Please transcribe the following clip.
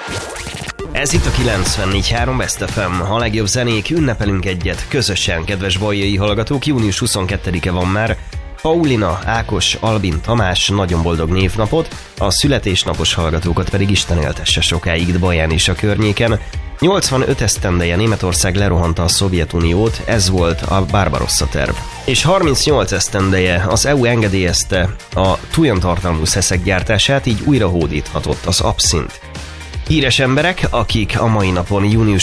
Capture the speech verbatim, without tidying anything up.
Ez itt a kilencvennégy három Best ef em, a legjobb zenék, ünnepelünk egyet közösen, kedves baljai hallgatók, június huszonkettedike van már. Paulina, Ákos, Albin, Tamás, nagyon boldog névnapot, a születésnapos hallgatókat pedig Isten éltesse sokáig Baján és a környéken. nyolcvanöt esztendeje Németország lerohanta a Szovjetuniót, ez volt a Barbarossa terv. És harmincnyolc esztendeje az é u engedélyezte a túljon tartalmú szeszek gyártását, így újra hódíthatott az abszint. Híres emberek, akik a mai napon június